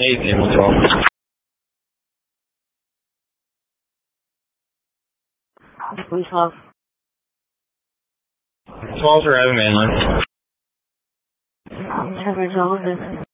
Hey, table 12. 12. 12 for Evan Manlin. Coverage all of this.